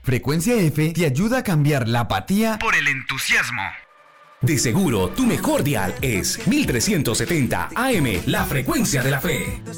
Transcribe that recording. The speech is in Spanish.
Frecuencia F te ayuda a cambiar la apatía por el entusiasmo. De seguro, tu mejor dial es 1370 AM, la frecuencia de la fe.